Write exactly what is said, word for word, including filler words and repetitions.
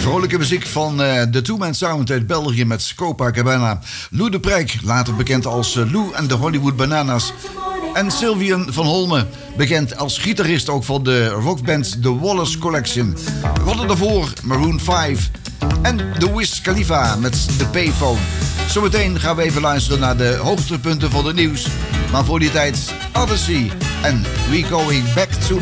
Vrolijke muziek van uh, de Two-Man Sound uit België met Copacabana. Lou de Prijk, later bekend als uh, Lou en de Hollywood Bananas. En Sylvian van Holmen, bekend als gitarist ook van de rockband The Wallace Collection. We hadden daarvoor Maroon vijf en The Wiz Khalifa met de Payphone. Zometeen gaan we even luisteren naar de hoogtepunten van het nieuws. Maar voor die tijd, Odyssey en We Going Back to